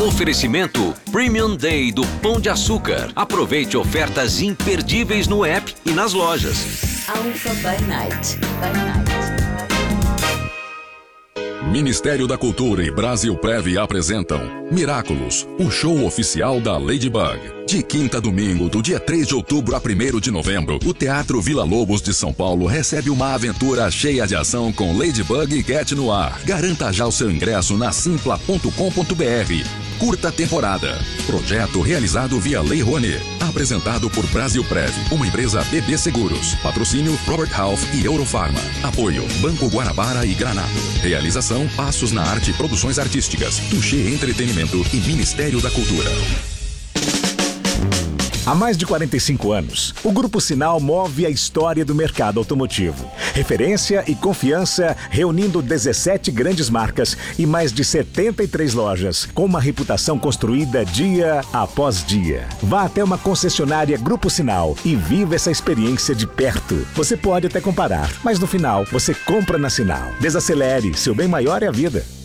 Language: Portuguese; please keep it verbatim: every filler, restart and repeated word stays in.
Oferecimento Premium Day do Pão de Açúcar. Aproveite ofertas imperdíveis no app e nas lojas. Alpha by Night. By Night. Ministério da Cultura e Brasil Prev apresentam Miraculous, o show oficial da Ladybug. De quinta a domingo, do dia três de outubro a primeiro de novembro, o Teatro Vila Lobos de São Paulo recebe uma aventura cheia de ação com Ladybug e Cat no ar. Garanta já o seu ingresso na simpla ponto com ponto br. Curta temporada. Projeto realizado via Lei Rouanet. Apresentado por Brasil Prev, uma empresa B B Seguros. Patrocínio Robert Half e Eurofarma. Apoio Banco Guanabara e Granado. Realização Passos na Arte Produções Artísticas, Touché Entretenimento e Ministério da Cultura. Há mais de quarenta e cinco anos, o Grupo Sinal move a história do mercado automotivo. Referência e confiança, reunindo dezessete grandes marcas e mais de setenta e três lojas, com uma reputação construída dia após dia. Vá até uma concessionária Grupo Sinal e viva essa experiência de perto. Você pode até comparar, mas no final, você compra na Sinal. Desacelere, seu bem maior é a vida.